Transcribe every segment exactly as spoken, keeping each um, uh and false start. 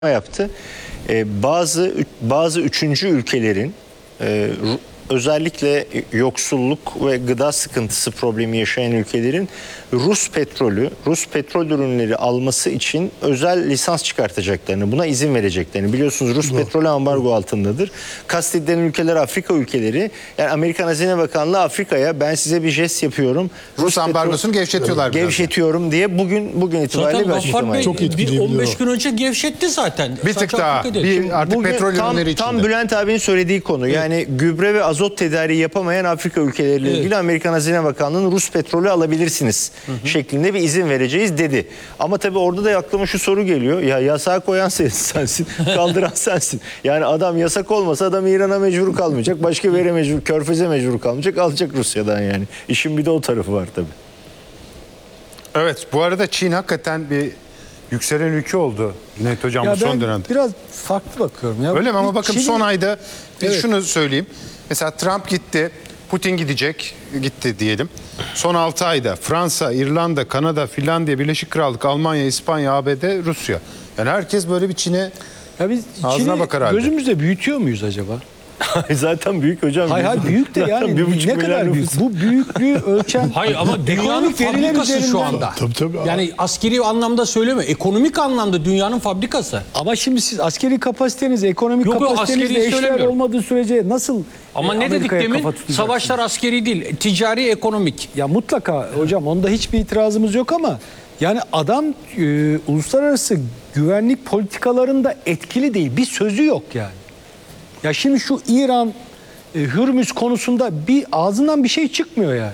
yaptı. Ee, bazı bazı üçüncü ülkelerin e, özellikle yoksulluk ve gıda sıkıntısı problemi yaşayan ülkelerin Rus petrolü, Rus petrol ürünleri alması için özel lisans çıkartacaklarını, buna izin vereceklerini. Biliyorsunuz Rus petrolü ambargo altındadır. Kastedilen ülkeler Afrika ülkeleri. Yani Amerikan Hazine Bakanlığı Afrika'ya ben size bir jest yapıyorum. Rus, Rus ambargosunu gevşetiyorlar. Gevşetiyorum biraz diye bugün bugün itibariyle bir açıklama yaptı. Çok bir on beş gün önce gevşetti zaten. Bir tık daha. Bir artık bugün petrol tam, ürünleri içinde. Tam Bülent abinin söylediği konu. Evet. Yani gübre ve azot tedariği yapamayan Afrika ülkeleriyle evet. ilgili Amerikan Hazine Bakanlığı'nın Rus petrolü alabilirsiniz hı hı. şeklinde bir izin vereceğiz dedi. Ama tabii orada da aklıma şu soru geliyor. Ya yasağı koyan sensin, kaldıran sensin. Yani adam yasak olmasa adam İran'a mecbur kalmayacak. Başka bir yere mecbur, Körfez'e mecbur kalmayacak. Alacak Rusya'dan yani. İşin bir de o tarafı var tabii. Evet, bu arada Çin hakikaten bir yükselen ülke oldu. Cüneyt Hocam ya bu son dönemde. Biraz farklı bakıyorum. Ya. Öyle mi? Ama bakın Çin'in... son ayda bir evet. şunu söyleyeyim. Mesela Trump gitti, Putin gidecek, gitti diyelim. Son altı ayda Fransa, İrlanda, Kanada, Finlandiya, Birleşik Krallık, Almanya, İspanya, A B D, Rusya. Yani herkes böyle bir Çin'e ya biz ağzına bakar halde. Gözümüzde büyütüyor muyuz acaba? Zaten büyük hocam. Hayır hayır büyük de yani ne kadar büyük. Bu büyüklüğü ölçen. Hayır ama dünyanın fabrikası şu anda. Tabii, tabii. Yani askeri anlamda söyleme, ekonomik anlamda dünyanın fabrikası. Ama şimdi siz askeri kapasiteniz, ekonomik Yok, kapasitenizle eşdeğer olmadığı sürece nasıl ama ne dedik demin? Savaşlar askeri değil, ticari, ekonomik. Ya mutlaka hocam onda hiçbir itirazımız yok ama yani adam e, uluslararası güvenlik politikalarında etkili değil. Bir sözü yok yani. Ya şimdi şu İran e, Hürmüz konusunda bir ağzından bir şey çıkmıyor yani.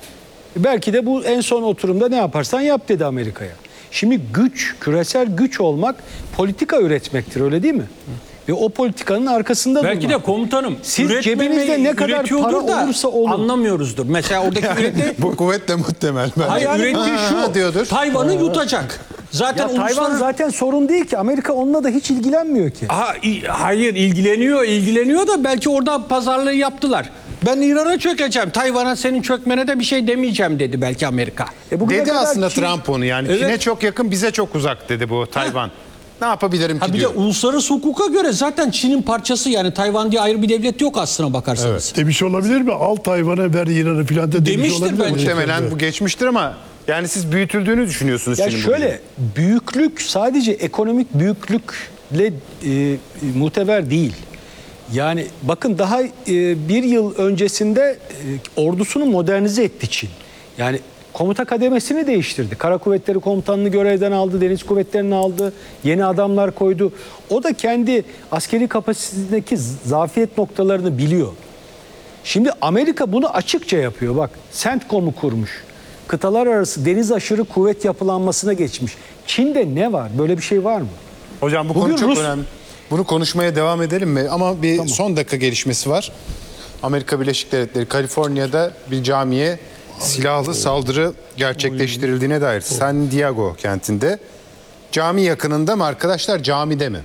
Belki de bu en son oturumda ne yaparsan yap dedi Amerika'ya. Şimdi güç, küresel güç olmak politika üretmektir, öyle değil mi? Ve o politikanın arkasında belki durmak. de komutanım siz cebinizde ne kadar para olursa olun. Anlamıyoruzdur. Mesela oradaki üreti bu kuvvetle muhtemel. Hayır, yani, üretici şu diyordur. Tayvan'ı yutacak. Zaten ya Tayvan zaten sorun değil ki. Amerika onunla da hiç ilgilenmiyor ki. Aha, hayır ilgileniyor, ilgileniyor da belki orada pazarlığı yaptılar. Ben İran'a çökeceğim. Tayvan'a senin çökmene de bir şey demeyeceğim dedi belki Amerika. E dedi aslında Çin... Trump onu yani. Evet. Çin'e çok yakın, bize çok uzak dedi bu Tayvan. Ha. Ne yapabilirim ki ha, bir diyor. de uluslararası hukuka göre zaten Çin'in parçası, yani Tayvan diye ayrı bir devlet yok aslına bakarsanız. Evet. Demiş olabilir mi? Al Tayvan'a ver İran'ı filan da demiş demiştir olabilir mi? Muhtemelen bu geçmiştir ama yani siz büyütüldüğünü düşünüyorsunuz. Ya şöyle bugün. Büyüklük sadece ekonomik büyüklükle e, muteber değil. Yani bakın daha e, bir yıl öncesinde e, ordusunu modernize etti Çin. Yani komuta kademesini değiştirdi. Kara Kuvvetleri Komutanını görevden aldı, Deniz Kuvvetleri'ni aldı, yeni adamlar koydu. O da kendi askeri kapasitesindeki zafiyet noktalarını biliyor. Şimdi Amerika bunu açıkça yapıyor. Bak, CENTCOM'u kurmuş. Kıtalar arası deniz aşırı kuvvet yapılanmasına geçmiş. Çin'de ne var? Böyle bir şey var mı? Hocam bu Bugün konu çok Rus... önemli. Bunu konuşmaya devam edelim mi? Ama bir tamam. son dakika gelişmesi var. Amerika Birleşik Devletleri Kaliforniya'da bir camiye silahlı saldırı gerçekleştirildiğine dair San Diego kentinde. Cami yakınında mı arkadaşlar, camide mi?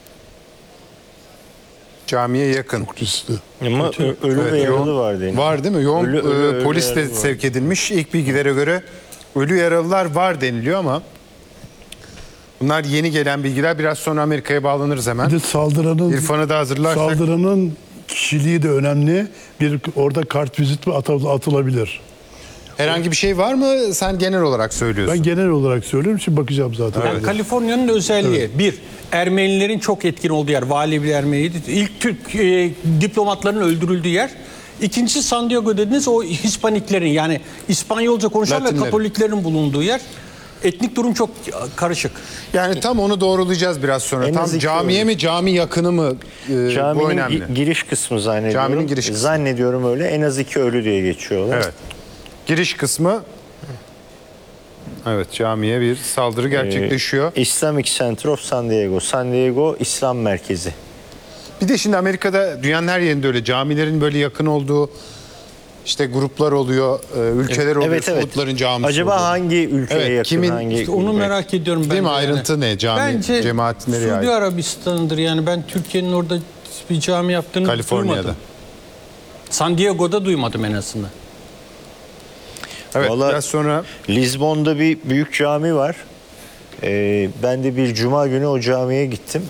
Camiye yakın. Ama ölü evet, ve yaralı var değil mi? Var değil mi? Yoğun ölü, ölü, polis de sevk edilmiş. İlk bilgilere göre ölü yaralılar var deniliyor ama bunlar yeni gelen bilgiler. Biraz sonra Amerika'ya bağlanırız hemen. Bir de saldıranın, İrfan'ı da hazırlarsak. Saldıranın kişiliği de önemli. Bir orada kartvizit mi atılabilir? Herhangi bir şey var mı? Sen genel olarak söylüyorsun. Ben genel olarak söylüyorum. Şimdi bakacağım zaten. Yani Kaliforniya'nın özelliği. Evet. Bir, Ermenilerin çok etkin olduğu yer. Vali bir Ermeniydi. İlk Türk e, diplomatların öldürüldüğü yer. İkincisi San Diego dediniz, o Hispaniklerin, yani İspanyolca konuşan ve Katoliklerin bulunduğu yer. Etnik durum çok karışık. Yani tam onu doğrulayacağız biraz sonra. En tam camiye öyle mi, cami yakını mı? E, Caminin bu önemli. Gi giriş kısmı zannediyorum. Caminin giriş kısmı. Zannediyorum öyle. En az iki ölü diye geçiyorlar. Evet. Giriş kısmı. Evet, camiye bir saldırı gerçekleşiyor. Ee, Islamic Center of San Diego. San Diego İslam Merkezi. Bir de şimdi Amerika'da dünyanın her yerinde öyle camilerin böyle yakın olduğu işte gruplar oluyor, ülkeler oluyor, evet, evet. Suudların camisi acaba oluyor. hangi ülkeye evet, yakın? Kimin, hangi işte onu merak ediyorum ben. Değil mi? Yani. Ayrıntı ne? Cami, bence cemaati nereye ait? Suudi Arabistan'dır. Yani ben Türkiye'nin orada bir cami yaptığını Kaliforniya'da. duymadım. San Diego'da duymadım en azından. Evet, Vallahi biraz sonra Lizbon'da bir büyük cami var. Ee, ben de bir cuma günü o camiye gittim.